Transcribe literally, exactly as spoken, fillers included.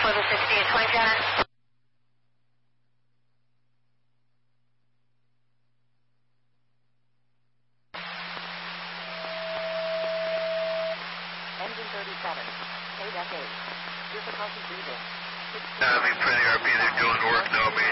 for the sixty-eight twenty-seven. Engine thirty-seven. K-Deck eight. Difficulty breathing. Yeah, I mean, for the R P, they're doing work now, man.